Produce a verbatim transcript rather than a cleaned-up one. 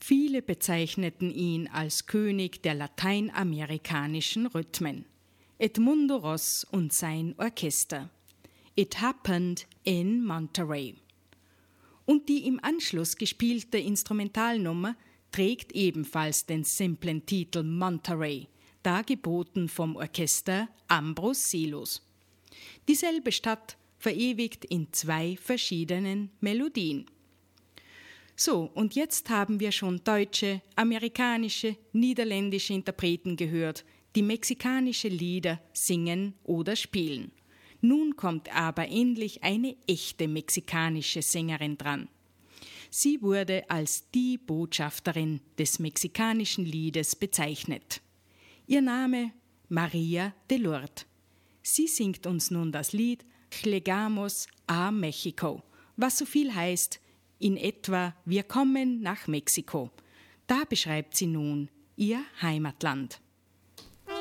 Viele bezeichneten ihn als König der lateinamerikanischen Rhythmen. Edmundo Ross und sein Orchester. It Happened in Monterey. Und die im Anschluss gespielte Instrumentalnummer trägt ebenfalls den simplen Titel Monterey, dargeboten vom Orchester Ambros Silos. Dieselbe Stadt verewigt in zwei verschiedenen Melodien. So, und jetzt haben wir schon deutsche, amerikanische, niederländische Interpreten gehört, die mexikanische Lieder singen oder spielen. Nun kommt aber endlich eine echte mexikanische Sängerin dran. Sie wurde als die Botschafterin des mexikanischen Liedes bezeichnet. Ihr Name Maria de Lourdes. Sie singt uns nun das Lied Llegamos a México, was so viel heißt, in etwa wir kommen nach Mexiko. Da beschreibt sie nun ihr Heimatland.